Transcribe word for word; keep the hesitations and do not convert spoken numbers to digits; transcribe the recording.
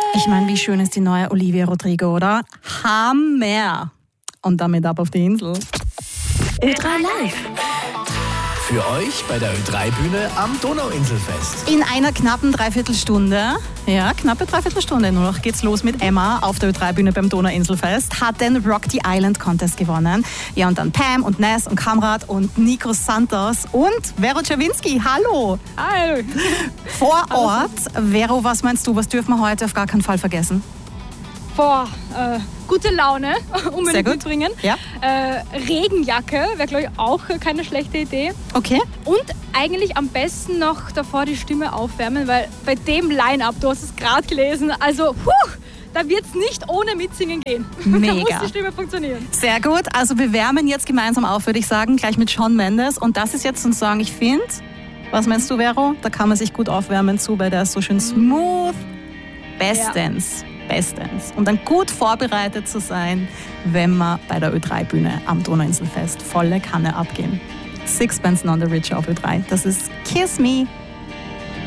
Ich meine, wie schön ist die neue Olivia Rodrigo, oder? Hammer! Und damit ab auf die Insel. Ö drei Live. Für euch bei der Ö drei Bühne am Donauinselfest. In einer knappen Dreiviertelstunde, ja, knappe Dreiviertelstunde nur noch, geht's los mit Emma auf der Ö drei Bühne beim Donauinselfest. Hat den Rock the Island Contest gewonnen. Ja, und dann Pam und Ness und Kamrat und Nico Santos und Vero Czerwinski. Hallo! Hallo! Vor Ort. Vero, was meinst du, was dürfen wir heute auf gar keinen Fall vergessen? Boah, äh, gute Laune, unbedingt Sehr gut. mitbringen. Ja. Äh, Regenjacke wäre, glaube ich, auch keine schlechte Idee. Okay. Und eigentlich am besten noch davor die Stimme aufwärmen, weil bei dem Line-Up, du hast es gerade gelesen, also puh, da wird es nicht ohne Mitsingen gehen. Mega. Da muss die Stimme funktionieren. Sehr gut. Also wir wärmen jetzt gemeinsam auf, würde ich sagen, gleich mit Shawn Mendes. Und das ist jetzt so ein Song, ich finde, was meinst du, Vero? Da kann man sich gut aufwärmen zu, weil der ist so schön smooth. Bestens. Ja. Bestens. Und dann gut vorbereitet zu sein, wenn wir bei der Ö drei Bühne am Donauinselfest volle Kanne abgehen. Sixpence None the Richer auf Ö drei. Das ist Kiss Me.